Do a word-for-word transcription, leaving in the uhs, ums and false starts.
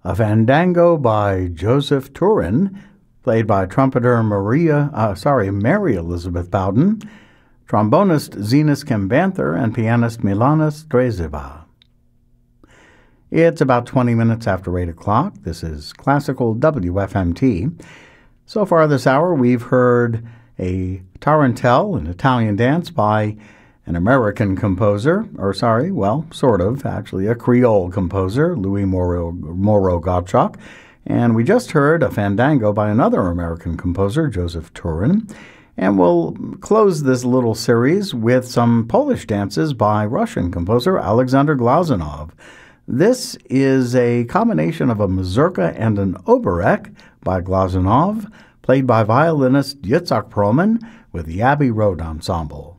A Fandango by Joseph Turin, played by trumpeter Maria, uh, sorry, Mary Elizabeth Bowden, trombonist Zenas Kembanther, and pianist Milana Strezeva. It's about twenty minutes after eight o'clock. This is Classical W F M T. So far this hour, we've heard a tarantelle, an Italian dance by an American composer, or sorry, well, sort of, actually, a Creole composer, Louis Moreau, Moreau Gottschalk. And we just heard a fandango by another American composer, Joseph Turin. And we'll close this little series with some Polish dances by Russian composer Alexander Glazunov. This is a combination of a mazurka and an oberek by Glazunov, played by violinist Yitzhak Perlman with the Abbey Road Ensemble.